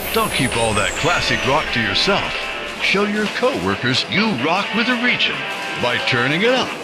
Don't keep all that classic rock to yourself. Show your coworkers you rock with a region by turning it up.